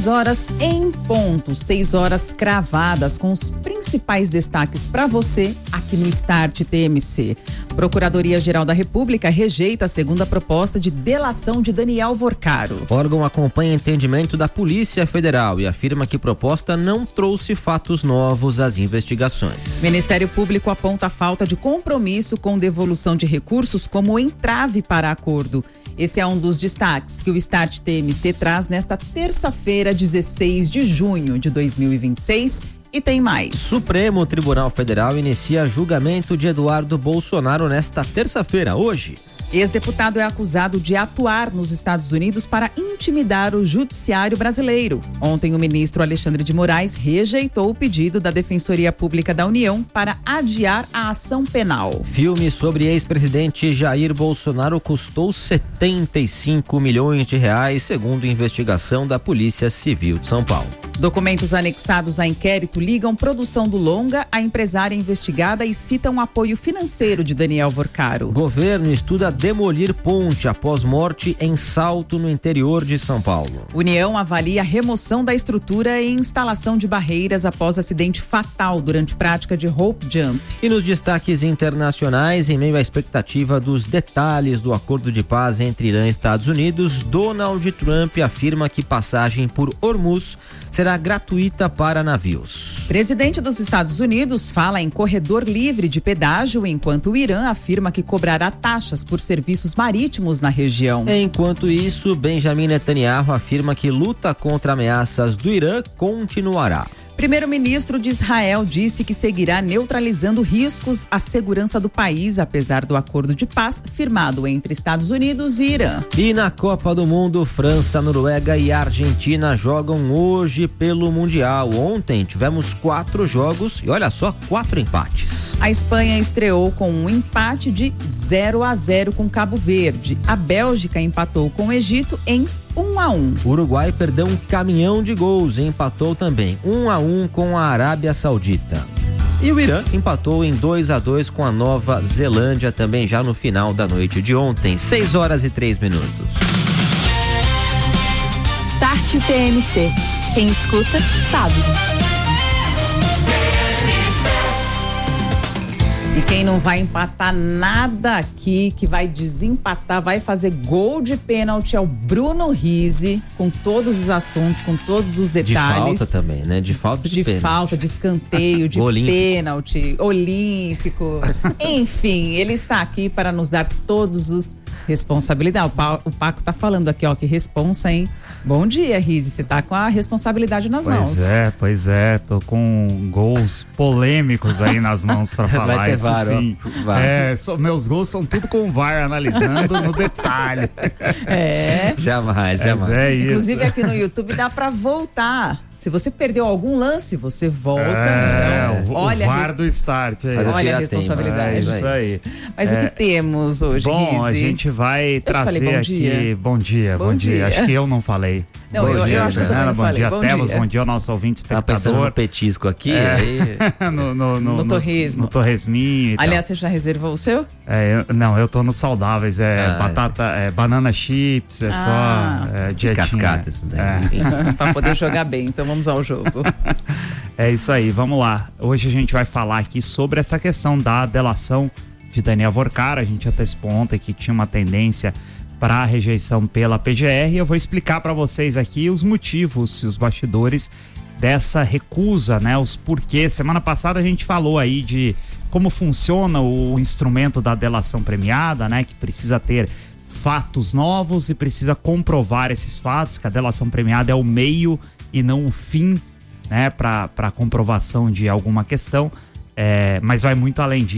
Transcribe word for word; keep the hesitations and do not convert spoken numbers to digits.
seis horas em ponto, seis horas cravadas com os principais destaques para você aqui no Start T M C. Procuradoria-Geral da República rejeita a segunda proposta de delação de Daniel Vorcaro. O órgão acompanha entendimento da Polícia Federal e afirma que proposta não trouxe fatos novos às investigações. Ministério Público aponta a falta de compromisso com devolução de recursos como entrave para acordo. Esse é um dos destaques que o Start T M C traz nesta terça-feira, dezesseis de junho de dois mil e vinte e seis. E tem mais. Supremo Tribunal Federal inicia julgamento de Eduardo Bolsonaro nesta terça-feira, hoje. Ex-deputado é acusado de atuar nos Estados Unidos para intimidar o judiciário brasileiro. Ontem, o ministro Alexandre de Moraes rejeitou o pedido da Defensoria Pública da União para adiar a ação penal. Filme sobre ex-presidente Jair Bolsonaro custou setenta e cinco milhões de reais, segundo investigação da Polícia Civil de São Paulo. Documentos anexados a inquérito ligam produção do longa à empresária investigada e citam apoio financeiro de Daniel Vorcaro. Governo estuda demolir ponte após morte em Salto, no interior de São Paulo. União avalia a remoção da estrutura e instalação de barreiras após acidente fatal durante prática de rope jump. E nos destaques internacionais, em meio à expectativa dos detalhes do acordo de paz entre Irã e Estados Unidos, Donald Trump afirma que passagem por Hormuz será gratuita para navios. Presidente dos Estados Unidos fala em corredor livre de pedágio, enquanto o Irã afirma que cobrará taxas por serviços marítimos na região. Enquanto isso, Benjamin Netanyahu afirma que luta contra ameaças do Irã continuará. Primeiro-ministro de Israel disse que seguirá neutralizando riscos à segurança do país, apesar do acordo de paz firmado entre Estados Unidos e Irã. E na Copa do Mundo, França, Noruega e Argentina jogam hoje pelo Mundial. Ontem tivemos quatro jogos e olha só, quatro empates. A Espanha estreou com um empate de zero a zero com Cabo Verde. A Bélgica empatou com o Egito em um a um. O Uruguai perdeu um caminhão de gols e empatou também um a um com a Arábia Saudita. E o Irã empatou em dois a dois com a Nova Zelândia, também já no final da noite de ontem, seis horas e três minutos. Start T M C. Quem escuta, sabe. E quem não vai empatar nada aqui, que vai desempatar, vai fazer gol de pênalti é o Bruno Rizzi, com todos os assuntos, com todos os detalhes. De falta também, né? De falta de, de pênalti. De falta, de escanteio, de olímpico. Pênalti, olímpico. Enfim, ele está aqui para nos dar todos os responsabilidades. O Paco tá falando aqui, ó, que responsa, hein? Bom dia, Rizzi, você tá com a responsabilidade nas pois mãos. Pois é, pois é, tô com gols polêmicos aí nas mãos pra falar. Vai ter isso V A R, sim. É, so, meus gols são tudo com o V A R analisando no detalhe. É. Jamais, jamais. É isso. Inclusive aqui no YouTube dá pra voltar. Se você perdeu algum lance, você volta. É, então, o, olha o V A R do Start. Aí. Olha a responsabilidade. É isso aí. Mas é, o que temos hoje, Bom, Rizzi? a gente vai eu trazer falei, bom aqui... Dia. Bom dia, bom, bom dia. dia. Acho que eu não falei. Não, bom eu, dia, eu acho que eu também não bom falei. Dia, bom Tebas, dia. Bom dia ao nosso ouvinte espectador. Tá pensando no petisco aqui? É. Aí... no, no, no, no torresmo. No, no torresminho e Aliás, tal. você já reservou o seu? É, eu, não, eu tô nos saudáveis. É ah, batata, é banana chips, é ah, só é, dietinha. Cascata isso daí. É. Pra poder jogar bem. Então vamos ao jogo. É isso aí, vamos lá. Hoje a gente vai falar aqui sobre essa questão da delação de Daniel Vorcaro. A gente antecipou ontem que tinha uma tendência para a rejeição pela P G R. Eu vou explicar para vocês aqui os motivos e os bastidores dessa recusa, né? Os porquês. Semana passada a gente falou aí de como funciona o instrumento da delação premiada, né? Que precisa ter fatos novos e precisa comprovar esses fatos, que a delação premiada é o meio e não o fim, né? Para para comprovação de alguma questão. É, mas vai muito além disso.